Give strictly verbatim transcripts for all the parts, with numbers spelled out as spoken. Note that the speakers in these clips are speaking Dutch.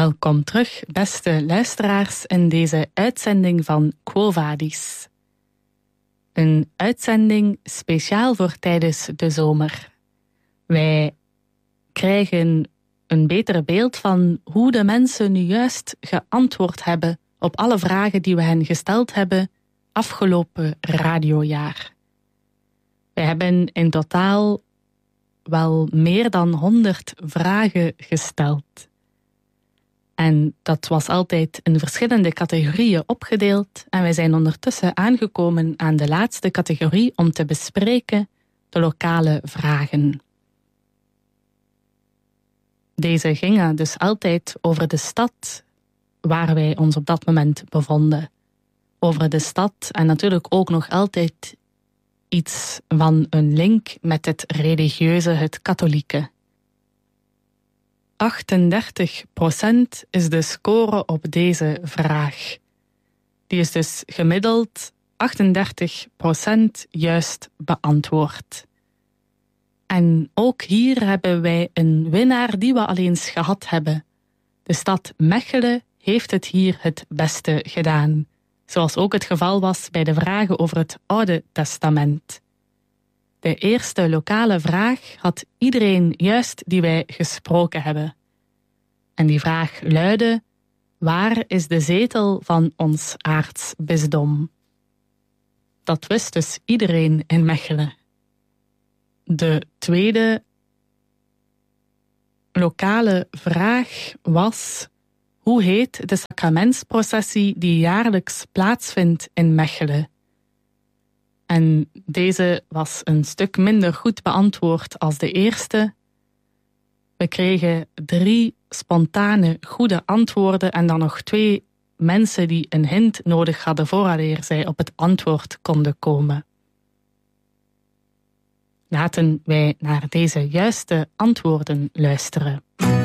Welkom terug, beste luisteraars, in deze uitzending van Quo Vadis. Een uitzending speciaal voor tijdens de zomer. Wij krijgen een beter beeld van hoe de mensen nu juist geantwoord hebben op alle vragen die we hen gesteld hebben afgelopen radiojaar. Wij hebben in totaal wel meer dan honderd vragen gesteld. En dat was altijd in verschillende categorieën opgedeeld en wij zijn ondertussen aangekomen aan de laatste categorie om te bespreken de lokale vragen. Deze gingen dus altijd over de stad waar wij ons op dat moment bevonden. Over de stad en natuurlijk ook nog altijd iets van een link met het religieuze, het katholieke. achtendertig procent is de score op deze vraag. Die is dus gemiddeld achtendertig procent juist beantwoord. En ook hier hebben wij een winnaar die we al eens gehad hebben. De stad Mechelen heeft het hier het beste gedaan. Zoals ook het geval was bij de vragen over het Oude Testament. De eerste lokale vraag had iedereen juist die wij gesproken hebben. En die vraag luidde: waar is de zetel van ons aartsbisdom? Dat wist dus iedereen in Mechelen. De tweede lokale vraag was: hoe heet de sacramentsprocessie die jaarlijks plaatsvindt in Mechelen? En deze was een stuk minder goed beantwoord als de eerste. We kregen drie spontane goede antwoorden en dan nog twee mensen die een hint nodig hadden vooraleer zij op het antwoord konden komen. Laten wij naar deze juiste antwoorden luisteren.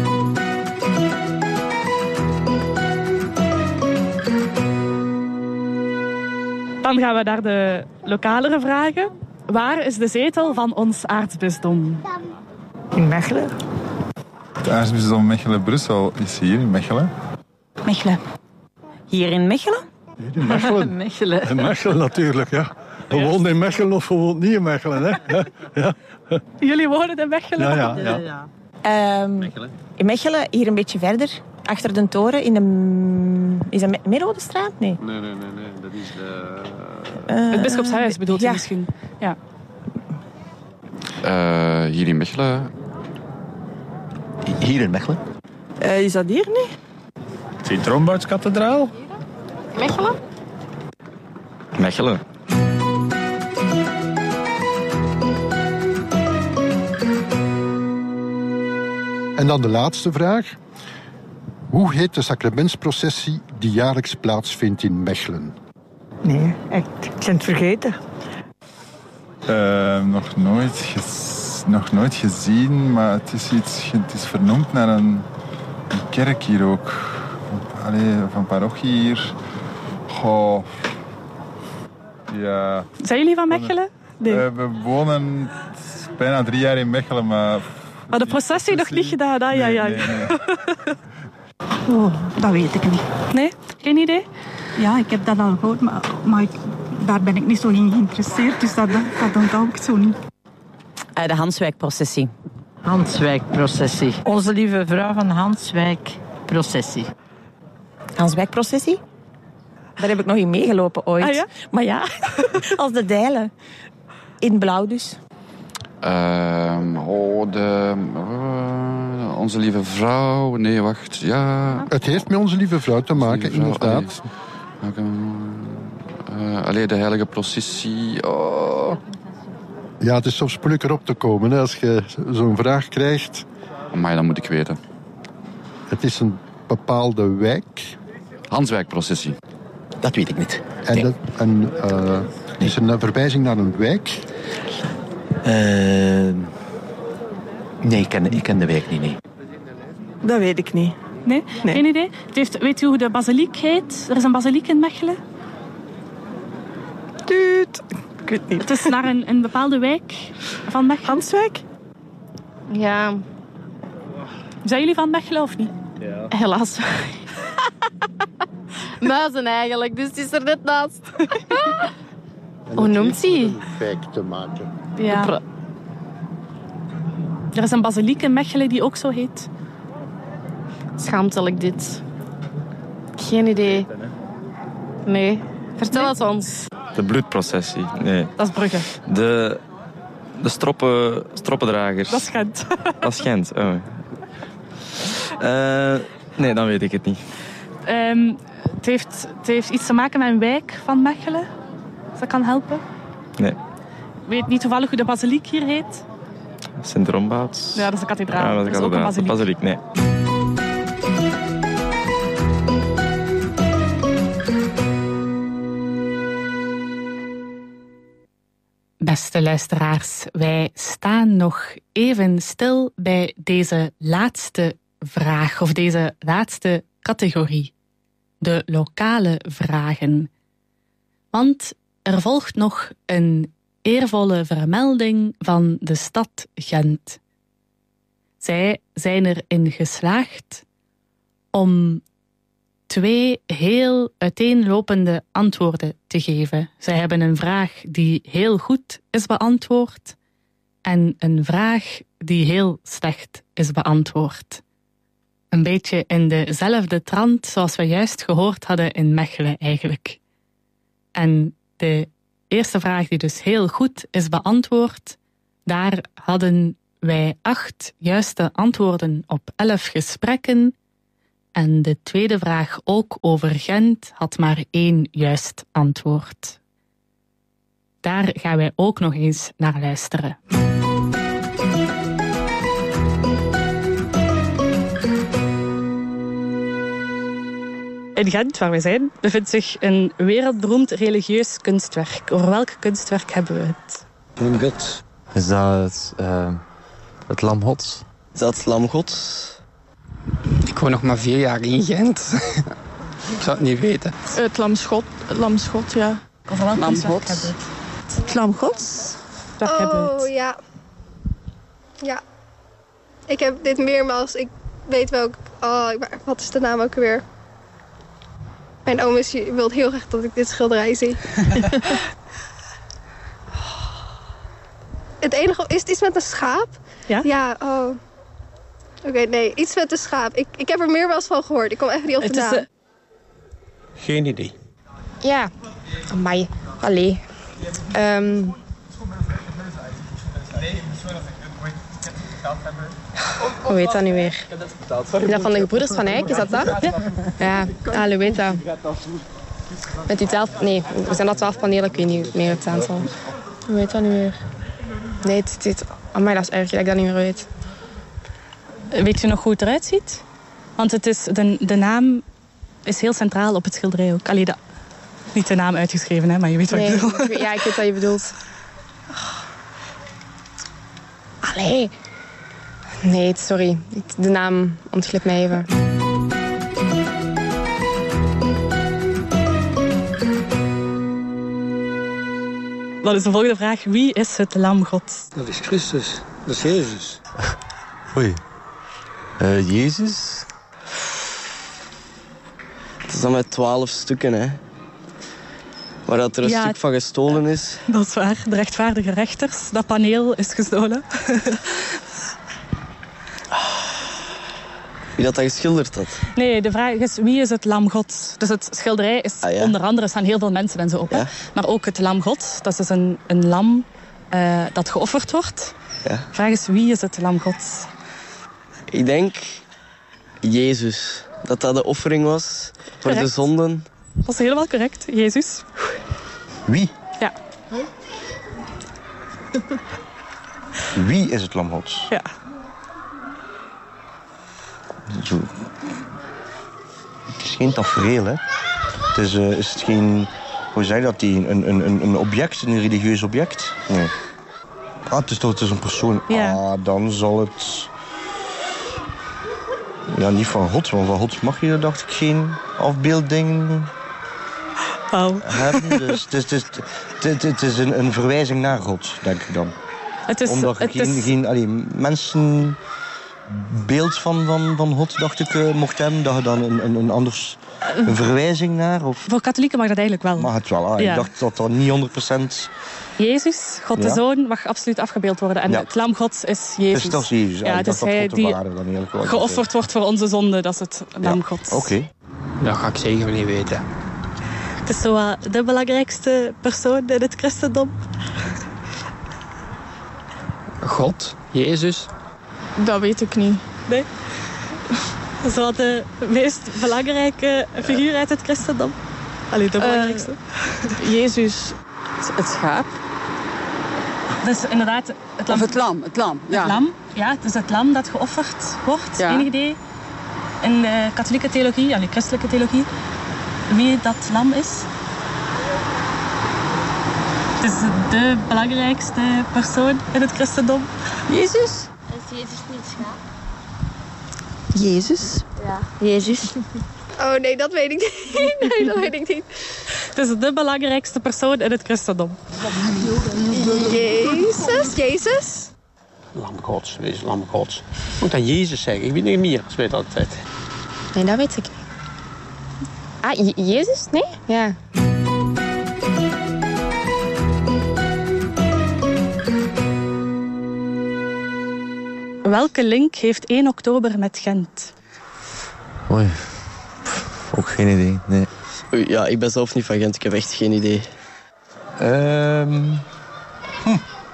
Dan gaan we naar de lokalere vragen. Waar is de zetel van ons aartsbisdom? In Mechelen. Het aartsbisdom Mechelen-Brussel is hier in Mechelen. Mechelen. Hier in Mechelen? Hier in Mechelen. Mechelen. In Mechelen natuurlijk, ja. We ja. wonen in Mechelen of we wonen niet in Mechelen, hè? Ja, ja. Jullie wonen in Mechelen? Ja, ja. ja. ja, ja. Um, Mechelen. In Mechelen, hier een beetje verder, achter de toren, in de... Is dat Middelrode-straat? Nee. Nee, nee, nee, nee. Dat is de... Uh, het Bisschopshuis bedoelt ja. u misschien? Ja. Uh, hier in Mechelen. Hier in Mechelen? Uh, is dat hier niet? Sint-Trombardskathedraal? Mechelen? Mechelen. En dan de laatste vraag. Hoe heet de sacramentsprocessie die jaarlijks plaatsvindt in Mechelen? Nee, ik, ik ben het vergeten. Uh, nog, nooit ges, nog nooit gezien, maar het is, iets, het is vernoemd naar een, een kerk hier ook. Allee, van parochie hier. Goh. Ja. Zijn jullie van Mechelen? Nee. Uh, we wonen bijna drie jaar in Mechelen, maar... Maar de processie nog niet gedaan, hè? Ja, ja. Nee, nee, nee. Oh, dat weet ik niet. Nee? Geen idee? Ja, ik heb dat al gehoord, maar, maar ik, daar ben ik niet zo in geïnteresseerd, dus dat, dat onthoud ik zo niet. Uh, de Hanswijk-processie. Hanswijk-processie. Onze Lieve Vrouw van Hanswijk-processie. Hanswijk-processie? Daar heb ik nog in meegelopen ooit. Ah, ja? Maar ja, als de Dijlen. In blauw dus. Uh, oh, de... Uh, onze Lieve Vrouw... Nee, wacht, ja... Het heeft met Onze Lieve Vrouw te maken, vrouw, inderdaad. Allee, uh, allee, de heilige processie... Oh. Ja, het is soms moeilijker op te komen hè, als je zo'n vraag krijgt. Maar dat moet ik weten. Het is een bepaalde wijk. Hanswijk-processie. Dat weet ik niet. En, nee. dat, en uh, is een verwijzing naar een wijk? Uh, nee, ik ken, ik ken de wijk niet, nee. Dat weet ik niet. Nee? nee. Geen idee? Het heeft, weet u hoe de basiliek heet? Er is een basiliek in Mechelen. Tuut. Ik weet niet. Het is naar een, een bepaalde wijk van Mechelen. Hanswijk? Ja. Zijn jullie van Mechelen of niet? Ja. Helaas. Muizen eigenlijk, dus het is er net naast. Hoe noemt hij? Een fake te maken. Ja. Er is een basiliek in Mechelen die ook zo heet. Schaamtelijk dit. Geen idee. Nee. Vertel het ons. De bloedprocessie. Nee. Dat is Brugge. De, de stroppen, stroppendragers. Dat is Gent. Dat is Gent. Oh. Uh, nee, dan weet ik het niet. Um, het, heeft, het heeft iets te maken met een wijk van Mechelen. Als dat kan helpen. Nee. Weet niet toevallig hoe de basiliek hier heet? Sint-Rombout. Ja, dat is de kathedraal. Ja, dat is de kathedraal. Dat is ook een basiliek. De basiliek, nee. Beste luisteraars, wij staan nog even stil bij deze laatste vraag, of deze laatste categorie. De lokale vragen. Want er volgt nog een eervolle vermelding van de stad Gent. Zij zijn erin geslaagd om twee heel uiteenlopende antwoorden te geven. Zij hebben een vraag die heel goed is beantwoord en een vraag die heel slecht is beantwoord. Een beetje in dezelfde trant zoals we juist gehoord hadden in Mechelen eigenlijk. En de eerste vraag die dus heel goed is beantwoord, daar hadden wij acht juiste antwoorden op elf gesprekken. En de tweede vraag, ook over Gent, had maar één juist antwoord. Daar gaan wij ook nog eens naar luisteren. In Gent, waar we zijn, bevindt zich een wereldberoemd religieus kunstwerk. Over welk kunstwerk hebben we het? Mijn god. Is dat het, uh, het Lam Gods? Is dat het Lam Gods? Ik woon nog maar vier jaar in Gent. Ik zou het niet weten. Het Lam Schot, het Lam Schot, ja. Over welk Lam kunstwerk Gods. hebben we het? Het Lam Gods? Daar hebben we het. Oh, ja. Ja. Ik heb dit meermaals. Ik weet welk... Oh, wat is de naam ook weer? Mijn oom is, wil heel graag dat ik dit schilderij zie. Het enige... Is het iets met een schaap? Ja? Ja, oh... Oké, okay, nee, iets met de schaap. Ik, ik heb er meermaals van gehoord. Ik kom echt niet op de naam. Uh... Geen idee. Ja, amai. Allee. Um... Hoe heet dat nu weer? Is dat van de gebroeders van Eyck, is dat dat? Ja, ja, hoe heet dat? Met die twaalf... Nee, we zijn dat twaalf panelen, ik weet niet meer het aantal. Hoe heet dat nu weer? Nee, het is... Amai, dat is erg dat ik dat niet meer weet. Weet je nog hoe het eruit ziet? Want het is, de, de naam is heel centraal op het schilderij ook. Allee, dat, niet de naam uitgeschreven, hè, maar je weet wat nee, ik bedoel. Ja, ik weet wat je bedoelt. Allee. Nee, sorry. De naam ontglipt mij even. Dan is de volgende vraag. Wie is het Lam Gods? Dat is Christus. Dat is Jezus. Oei. Uh, Jezus? Het is dan met twaalf stukken, hè. Waar dat er een ja, stuk van gestolen is. Dat is waar. De rechtvaardige rechters. Dat paneel is gestolen. Wie dat, dat geschilderd had? Nee, de vraag is wie is het Lam Gods? Dus het schilderij is ah, ja. onder andere, staan heel veel mensen en zo op. Ja. Hè? Maar ook het Lam Gods. Dat is dus een, een lam uh, dat geofferd wordt. Ja. De vraag is wie is het Lam Gods? Ik denk Jezus. Dat dat de offering was voor correct. de zonden. Dat is helemaal correct, Jezus. Wie? Ja. Wie is het Lam Gods? Ja. Zo. Het is geen tafereel, hè. Het is, uh, is het geen... Hoe zeg je dat? Die, een, een, een object, een religieus object? Nee. Ah, het is toch het is een persoon. Ja. Ah, dan zal het... Ja, niet van God, want van God mag je, dacht ik, geen afbeelding oh. hebben. Dus het is, het is, het, het is een, een verwijzing naar God, denk ik dan. Het is, Omdat het geen, is... geen allee, mensen beeld van, van, van God, dacht ik, uh, mocht hebben. Dat je dan een, een, een anders een verwijzing naar? Of? Voor katholieken mag dat eigenlijk wel. Mag het wel, ah. Ja. Ik dacht dat dat niet honderd procent... Jezus, God de ja. Zoon, mag absoluut afgebeeld worden. En ja. het lam Gods is Jezus. Dus dat is Jezus. Ja, het is hij die dan geofferd wordt voor onze zonde. Dat is het lam ja. Gods. Oké. Okay. Dat ga ik zeker niet weten. Het is zo uh, de belangrijkste persoon in het christendom. God? Jezus? Dat weet ik niet. Nee? Dat is wel de meest belangrijke figuur uit het christendom. Allee, de belangrijkste. Uh, Jezus, het schaap. Dus inderdaad... Het lam. Of het lam, het lam. Ja. Het lam, ja, het is het lam dat geofferd wordt, ja. Enig idee. In de katholieke theologie, ja, de christelijke theologie, wie dat lam is. Het is de belangrijkste persoon in het christendom. Jezus? Is Jezus niet het schaap? Jezus? Ja. Jezus. Oh nee, dat weet ik niet. Nee, dat weet ik niet. Het is de belangrijkste persoon in het christendom. Jezus? Jezus? Lam Gods, wees lam Gods. Ik moet dan Jezus zeggen, ik weet niet meer, ik weet altijd. Nee, dat weet ik niet. Ah, Je- Jezus? Nee? Ja. Welke link heeft één oktober met Gent? Oei, ook geen idee, nee. Oei, ja, ik ben zelf niet van Gent, ik heb echt geen idee. Um, hm.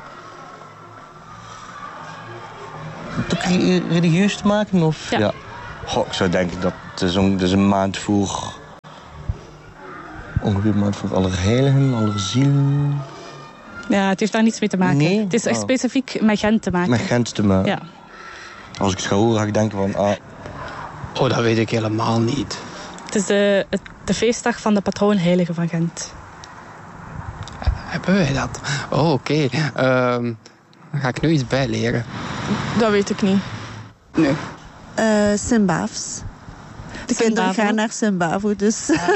Het ook religieus te maken? Of? Ja. ja. Goh, ik zou denken dat het is een, het is een maand voor... Ongeveer een maand voor Allerheiligen, Allerzielen... Ja, het heeft daar niets mee te maken. Nee? Het is echt oh. specifiek met Gent te maken. Met Gent te maken? Ja. Als ik het ga horen, ga ik denken van... Ah. Oh, dat weet ik helemaal niet. Het is de, de feestdag van de patroonheilige van Gent. Hebben wij dat? Oh, oké. Okay. Um, dan ga ik nu iets bijleren. Dat weet ik niet. Nee. Uh, Sint-Baafs. De kinderen gaan naar Sint-Bavo, dus ah.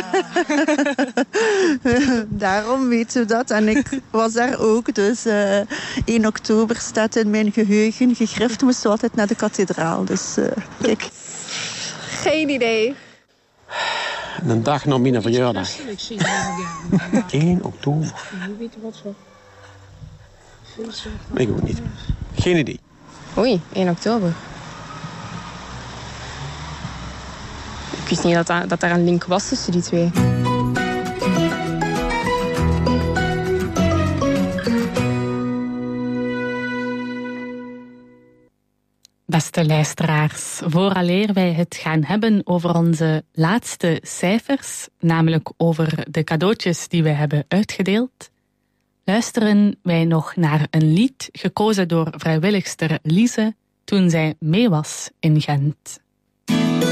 daarom weten we dat. En ik was daar ook, dus uh, één oktober staat in mijn geheugen. Gegrift moesten we altijd naar de kathedraal, dus uh, kijk. Geen idee. Een dag na mijn verjaardag. één oktober. Ik ook niet. Geen idee. Oei, één oktober. Ik wist niet dat, dat, dat daar een link was tussen die twee. Beste luisteraars, vooraleer wij het gaan hebben over onze laatste cijfers, namelijk over de cadeautjes die wij hebben uitgedeeld, luisteren wij nog naar een lied gekozen door vrijwilligster Lise toen zij mee was in Gent.